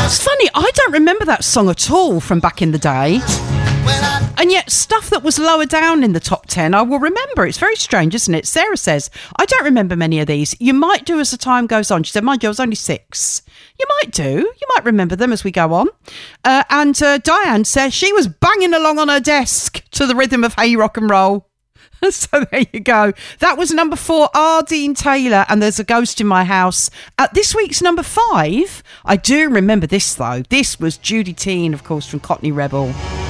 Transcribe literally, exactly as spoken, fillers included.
It's funny, I don't remember that song at all from back in the day. And yet stuff that was lower down in the top ten I will remember. It's very strange, isn't it? Sarah says, I don't remember many of these. You might do as the time goes on. She said, mind you, I was only six. You might do. You might remember them as we go on. Uh, and uh, Diane says she was banging along on her desk to the rhythm of Hey Rock and Roll. So there you go. That was number four, Ardeen Taylor, and There's a Ghost in My House. At this week's number five, I do remember this though. This was Judy Teen, of course, from Cockney Rebel.